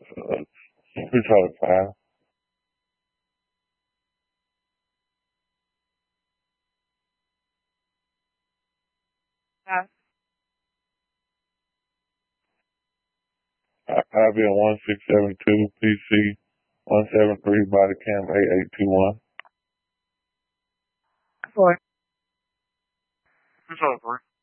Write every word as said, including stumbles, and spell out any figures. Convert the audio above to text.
Uh, two Charlie five. Uh, I B M one six seven two, P C one seven three, body cam eight eight two one. four. two Charlie three.